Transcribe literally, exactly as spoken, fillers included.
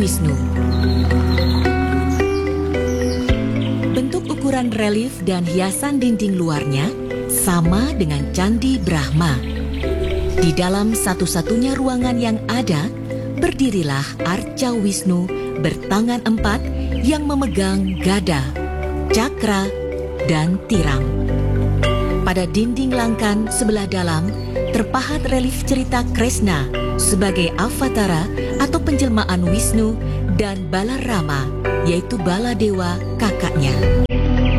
Wisnu. Bentuk ukuran relief dan hiasan dinding luarnya sama dengan Candi Brahma. Di dalam satu-satunya ruangan yang ada, berdirilah Arca Wisnu bertangan empat yang memegang gada, cakra, dan tiram. Pada dinding langkan sebelah dalam terpahat relief cerita Kresna sebagai Avatara atau penjelmaan Wisnu dan Balarama, yaitu Baladewa kakaknya.